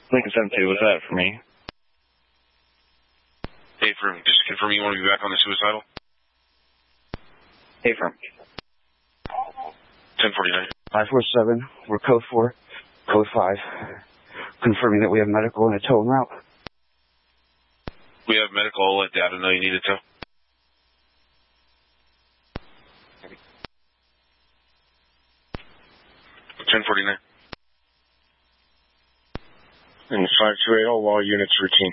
Lincoln 72, what's that for me? Hey, firm, just confirm you want to be back on the suicidal? Hey, firm. 1049. 547, we're code 4, code 5. Confirming that we have medical and a tow en route. We have medical. I'll let Data know you need a tow. $1049. And 528, all law units routine.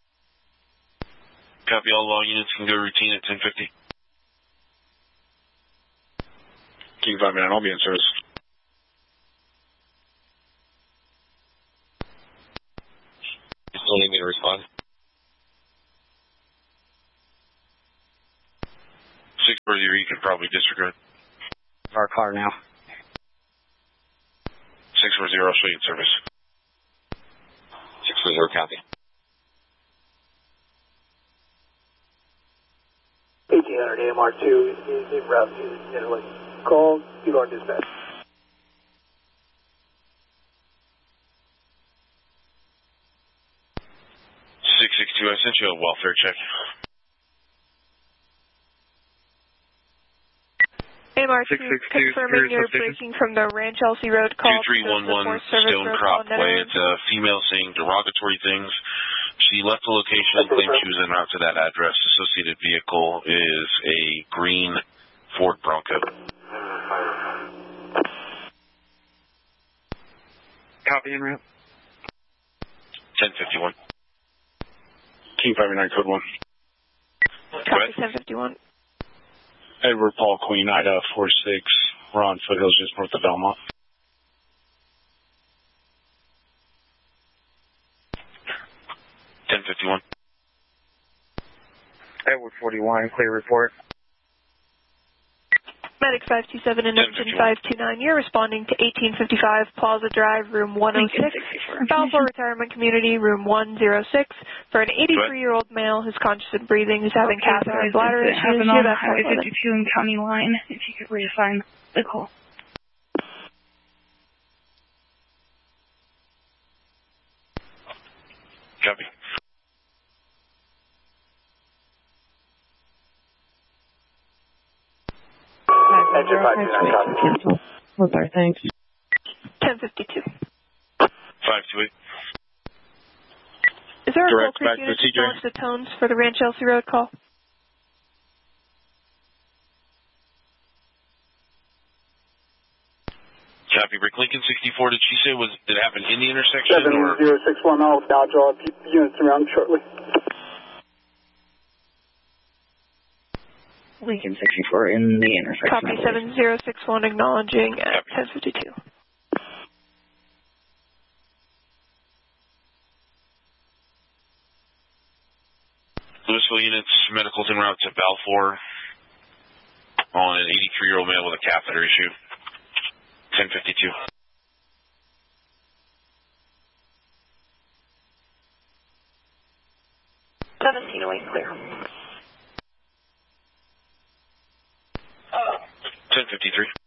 Copy, all law units can go routine at 1050. King 59, I'll be in service. You still need me to respond? 640, you can probably disregard. Our car now. 640, I'll show you in service. 640, copy. 1800 AMR2 is en route to Italy. Call, you are dispatch. 662, I sent you a welfare check. AMR2, confirming you're breaking from the Ranch Elsie Road call. 2311 Stone Crop Way. It's a female saying derogatory things. She left the location and claimed she was en route to that address. Associated vehicle is a green Ford Bronco. Copy en route. 1051. King 59, code 1. Copy 1051. Edward Paul Queen, Ida 46. We're on foothills just north of Belmont. $1051. Edward 41, clear report. Medic 527 and engine 529, you're responding to 1855 Plaza Drive, room 106, Balfour Retirement Community, room 106, for an 83-year-old male who's conscious and breathing, who's having catheter and bladder issues. Happened on Highway 52 and County Line, if you could reassign the call. Copy. Engine 529, copy. Cancel. Oh, sorry, thanks. 1052. 528. Is there a Direct full back crew unit to to launch the tones for the Ranch Elsie Road call? Copy. Brick Lincoln 64. Did she say did it happen in the intersection or? 7061, I'll dodge all units around shortly. Lincoln 64 in the intersection. Copy 7061, acknowledging at 1052. Louisville units, medicals en route to Balfour on an 83-year-old male with a catheter issue. 1052. Clear. 1053.